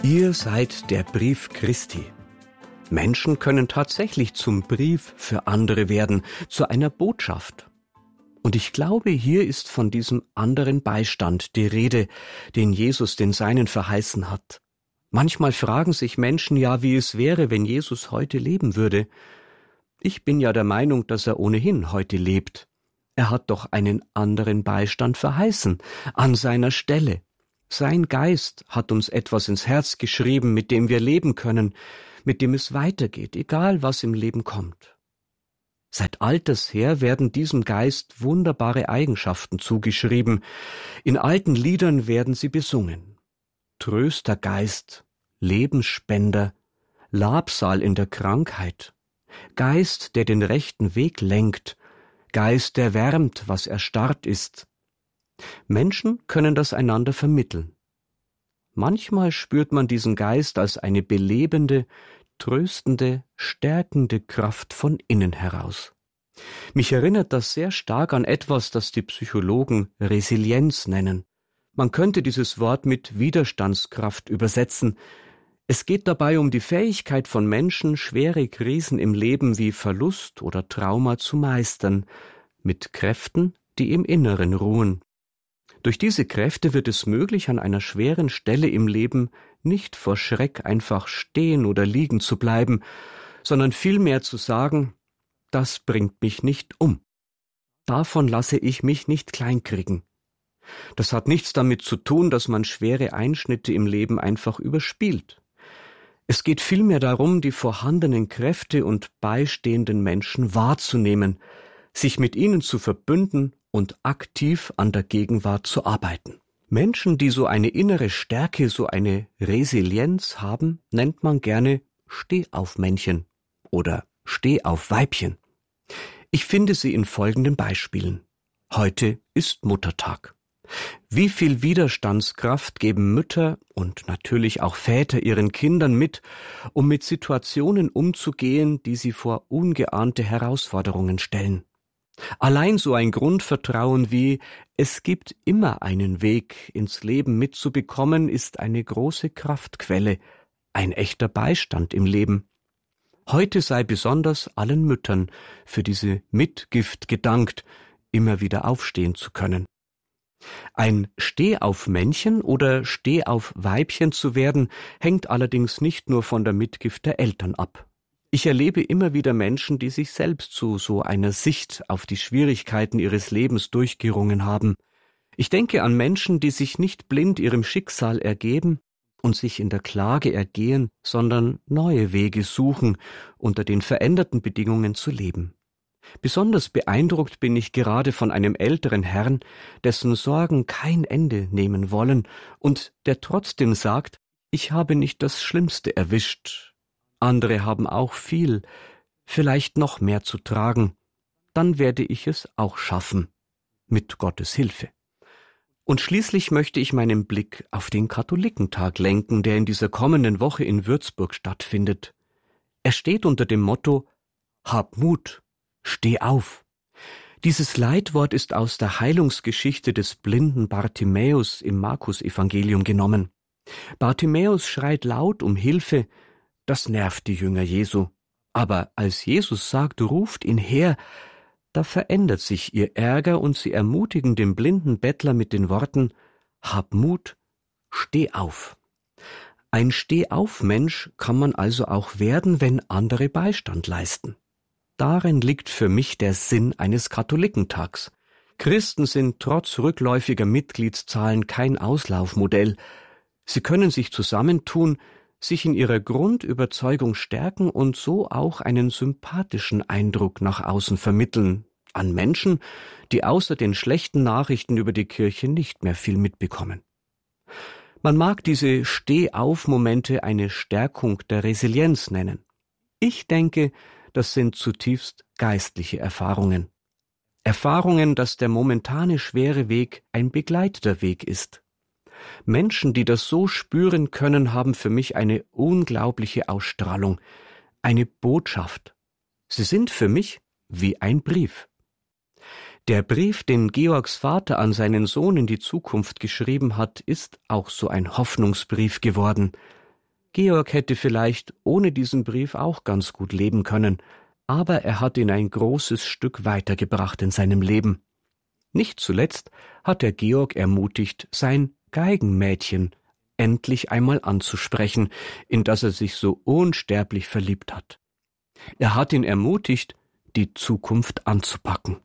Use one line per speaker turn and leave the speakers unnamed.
Ihr seid der Brief Christi. Menschen können tatsächlich zum Brief für andere werden, zu einer Botschaft. Und ich glaube, hier ist von diesem anderen Beistand die Rede, den Jesus den Seinen verheißen hat. Manchmal fragen sich Menschen ja, wie es wäre, wenn Jesus heute leben würde. Ich bin ja der Meinung, dass er ohnehin heute lebt. Er hat doch einen anderen Beistand verheißen, an seiner Stelle. Sein Geist hat uns etwas ins Herz geschrieben, mit dem wir leben können, mit dem es weitergeht, egal was im Leben kommt. Seit alters her werden diesem Geist wunderbare Eigenschaften zugeschrieben. In alten Liedern werden sie besungen. Tröstergeist, Lebensspender, Labsal in der Krankheit, Geist, der den rechten Weg lenkt, Geist, der wärmt, was erstarrt ist. Menschen können das einander vermitteln. Manchmal spürt man diesen Geist als eine belebende, tröstende, stärkende Kraft von innen heraus. Mich erinnert das sehr stark an etwas, das die Psychologen Resilienz nennen. Man könnte dieses Wort mit Widerstandskraft übersetzen. Es geht dabei um die Fähigkeit von Menschen, schwere Krisen im Leben wie Verlust oder Trauma zu meistern, mit Kräften, die im Inneren ruhen. Durch diese Kräfte wird es möglich, an einer schweren Stelle im Leben nicht vor Schreck einfach stehen oder liegen zu bleiben, sondern vielmehr zu sagen, das bringt mich nicht um. Davon lasse ich mich nicht kleinkriegen. Das hat nichts damit zu tun, dass man schwere Einschnitte im Leben einfach überspielt. Es geht vielmehr darum, die vorhandenen Kräfte und beistehenden Menschen wahrzunehmen, sich mit ihnen zu verbünden und aktiv an der Gegenwart zu arbeiten. Menschen, die so eine innere Stärke, so eine Resilienz haben, nennt man gerne Stehaufmännchen oder Stehaufweibchen. Ich finde sie in folgenden Beispielen. Heute ist Muttertag. Wie viel Widerstandskraft geben Mütter und natürlich auch Väter ihren Kindern mit, um mit Situationen umzugehen, die sie vor ungeahnte Herausforderungen stellen? Allein so ein Grundvertrauen wie es gibt immer einen Weg ins Leben mitzubekommen, ist eine große Kraftquelle, ein echter Beistand im Leben. Heute sei besonders allen Müttern für diese Mitgift gedankt, immer wieder aufstehen zu können. Ein Stehaufmännchen oder Stehaufweibchen zu werden, hängt allerdings nicht nur von der Mitgift der Eltern ab. Ich erlebe immer wieder Menschen, die sich selbst zu so einer Sicht auf die Schwierigkeiten ihres Lebens durchgerungen haben. Ich denke an Menschen, die sich nicht blind ihrem Schicksal ergeben und sich in der Klage ergehen, sondern neue Wege suchen, unter den veränderten Bedingungen zu leben. Besonders beeindruckt bin ich gerade von einem älteren Herrn, dessen Sorgen kein Ende nehmen wollen und der trotzdem sagt, ich habe nicht das Schlimmste erwischt. Andere haben auch viel, vielleicht noch mehr zu tragen. Dann werde ich es auch schaffen, mit Gottes Hilfe. Und schließlich möchte ich meinen Blick auf den Katholikentag lenken, der in dieser kommenden Woche in Würzburg stattfindet. Er steht unter dem Motto: Hab Mut, steh auf. Dieses Leitwort ist aus der Heilungsgeschichte des blinden Bartimäus im Markus-Evangelium genommen. Bartimäus schreit laut um Hilfe. Das nervt die Jünger Jesu. Aber als Jesus sagt, ruft ihn her, da verändert sich ihr Ärger und sie ermutigen den blinden Bettler mit den Worten: Hab Mut, steh auf. Ein Stehaufmensch kann man also auch werden, wenn andere Beistand leisten. Darin liegt für mich der Sinn eines Katholikentags. Christen sind trotz rückläufiger Mitgliedszahlen kein Auslaufmodell. Sie können sich zusammentun, sich in ihrer Grundüberzeugung stärken und so auch einen sympathischen Eindruck nach außen vermitteln, an Menschen, die außer den schlechten Nachrichten über die Kirche nicht mehr viel mitbekommen. Man mag diese Steh-auf-Momente eine Stärkung der Resilienz nennen. Ich denke, das sind zutiefst geistliche Erfahrungen. Erfahrungen, dass der momentane schwere Weg ein begleiteter Weg ist. Menschen, die das so spüren können, haben für mich eine unglaubliche Ausstrahlung, eine Botschaft. Sie sind für mich wie ein Brief. Der Brief, den Georgs Vater an seinen Sohn in die Zukunft geschrieben hat, ist auch so ein Hoffnungsbrief geworden. Georg hätte vielleicht ohne diesen Brief auch ganz gut leben können, aber er hat ihn ein großes Stück weitergebracht in seinem Leben. Nicht zuletzt hat er Georg ermutigt, sein Geigenmädchen endlich einmal anzusprechen, in das er sich so unsterblich verliebt hat. Er hat ihn ermutigt, die Zukunft anzupacken.